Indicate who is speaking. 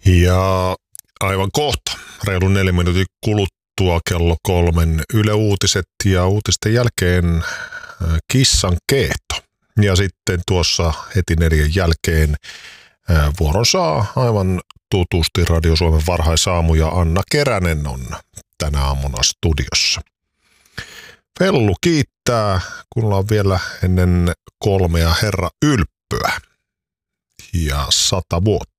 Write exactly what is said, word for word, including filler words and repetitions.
Speaker 1: Ja aivan kohta, reilun neljä minuutin kuluttua kello kolmen Yle Uutiset ja uutisten jälkeen kissan keehto. Ja sitten tuossa heti neljän jälkeen vuoron saa aivan tutusti Radio Suomen varhaisaamu ja Anna Keränen on tänä aamuna studiossa. Fellu kiittää, kun ollaan vielä ennen kolmea Herra Ylppöä ja sata vuotta.